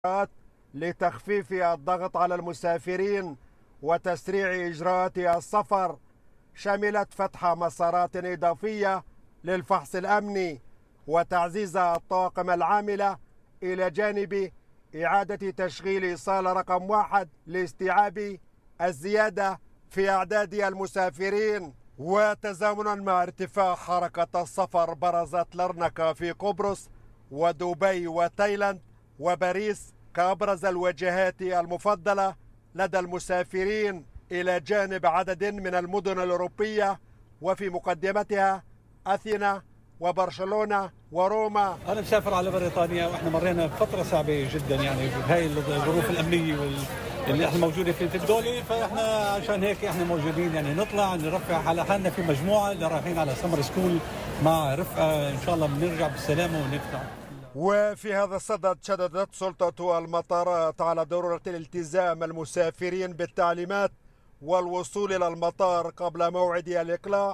لتخفيف الضغط على المسافرين وتسريع إجراءات السفر، شملت فتح مسارات إضافية للفحص الأمني وتعزيز الطواقم العاملة، إلى جانب إعادة تشغيل صالة رقم 1 لاستيعاب الزيادة في أعداد المسافرين. وتزامنا مع ارتفاع حركة السفر، برزت لرنكا في قبرص ودبي وتايلاند وباريس كأبرز الوجهات المفضلة لدى المسافرين، إلى جانب عدد من المدن الأوروبية وفي مقدمتها أثينا وبرشلونة وروما. أنا مسافر على بريطانيا وإحنا مرينا بفترة صعبة جدا، يعني بهاي الظروف الأمنية اللي احنا موجودين في الدولة، فاحنا عشان هيك احنا موجودين، يعني نطلع نرفع على حالنا في مجموعة اللي رايحين على سمر سكول مع رفقة إن شاء الله بنرجع بالسلامة ونفتح. وفي هذا الصدد شددت سلطة المطارات على ضرورة الالتزام المسافرين بالتعليمات والوصول إلى المطار قبل موعد الإقلاع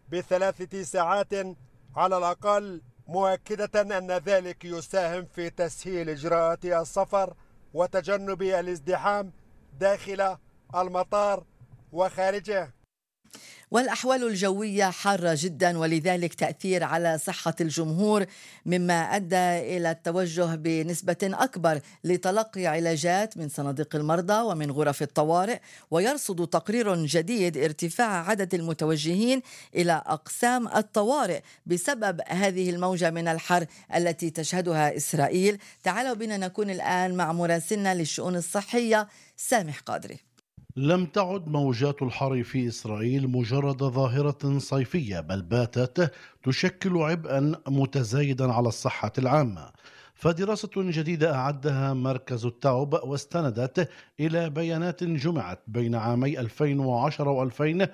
ب3 ساعات على الأقل، مؤكدة أن ذلك يساهم في تسهيل إجراءات السفر وتجنب الازدحام داخل المطار وخارجه. والأحوال الجوية حارة جدا، ولذلك تأثير على صحة الجمهور، مما أدى إلى التوجه بنسبة أكبر لتلقي علاجات من صناديق المرضى ومن غرف الطوارئ. ويرصد تقرير جديد ارتفاع عدد المتوجهين إلى أقسام الطوارئ بسبب هذه الموجة من الحر التي تشهدها إسرائيل. تعالوا بنا نكون الآن مع مراسلنا للشؤون الصحية سامح قادري. لم تعد موجات الحر في إسرائيل مجرد ظاهرة صيفية، بل باتت تشكل عبئا متزايدا على الصحة العامة. فدراسة جديدة أعدها مركز التعب واستندت إلى بيانات جمعت بين عامي 2010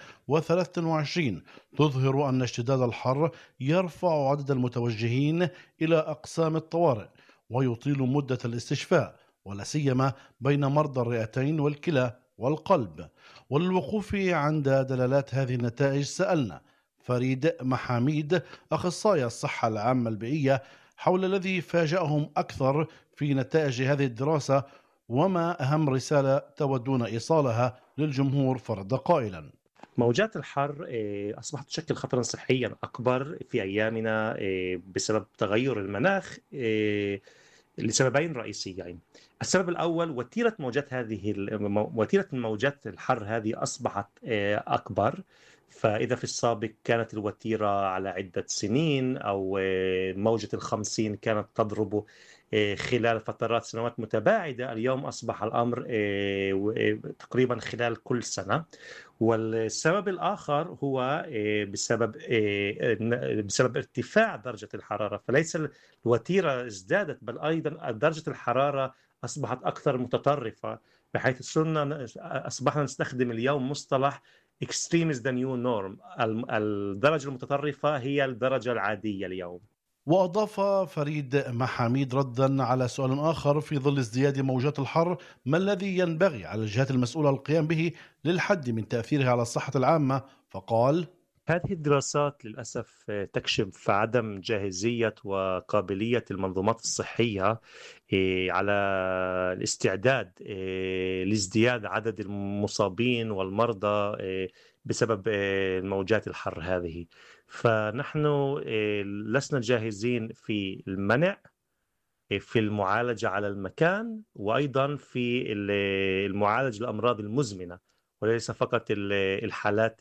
و2023 تظهر أن اشتداد الحر يرفع عدد المتوجهين إلى أقسام الطوارئ ويطيل مدة الاستشفاء، ولا سيما بين مرضى الرئتين والكلى والقلب. وللوقوف عند دلالات هذه النتائج سألنا فريد محاميد أخصائي الصحة العامة البيئية حول الذي فاجأهم أكثر في نتائج هذه الدراسة، وما أهم رسالة تودون إيصالها للجمهور، فرد قائلا: موجات الحر أصبحت تشكل خطرا صحيا أكبر في أيامنا بسبب تغير المناخ لسببين رئيسيين. السبب الأول، وتيرة موجات الحر هذه أصبحت أكبر. فإذا في السابق كانت الوتيرة على عدة سنين، أو موجة 50 كانت تضرب خلال فترات سنوات متباعدة، اليوم أصبح الأمر تقريبا خلال كل سنة. والسبب الآخر هو بسبب ارتفاع درجة الحرارة، فليس الوتيرة ازدادت بل أيضا درجة الحرارة أصبحت أكثر متطرفة، بحيث أصبحنا نستخدم اليوم مصطلح extreme is the new norm. الدرجة المتطرفة هي الدرجة العادية اليوم. وأضاف فريد محاميد ردا على سؤال آخر: في ظل ازدياد موجات الحر ما الذي ينبغي على الجهات المسؤولة القيام به للحد من تأثيرها على الصحة العامة؟ فقال: هذه الدراسات للأسف تكشف عدم جاهزية وقابلية المنظومات الصحية على الاستعداد لازدياد عدد المصابين والمرضى بسبب موجات الحر هذه. فنحن لسنا جاهزين في المنع، في المعالجة على المكان، وأيضا في المعالجة الأمراض المزمنة، وليس فقط الحالات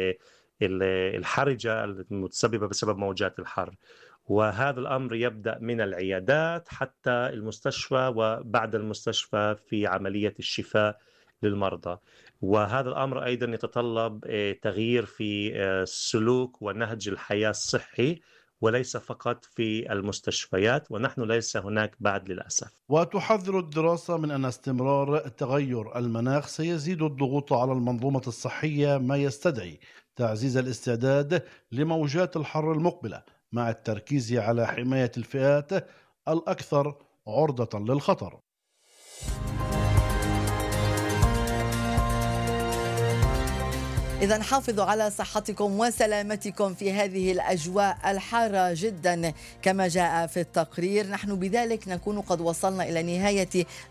الحرجة المتسببة بسبب موجات الحر. وهذا الأمر يبدأ من العيادات حتى المستشفى، وبعد المستشفى في عملية الشفاء للمرضى. وهذا الأمر أيضا يتطلب تغيير في السلوك ونهج الحياة الصحي، وليس فقط في المستشفيات، ونحن ليس هناك بعد للأسف. وتحذر الدراسة من أن استمرار تغير المناخ سيزيد الضغوط على المنظومة الصحية، ما يستدعي تعزيز الاستعداد لموجات الحر المقبلة مع التركيز على حماية الفئات الأكثر عرضة للخطر. إذا حافظوا على صحتكم وسلامتكم في هذه الأجواء الحارة جدا كما جاء في التقرير. نحن بذلك نكون قد وصلنا إلى نهاية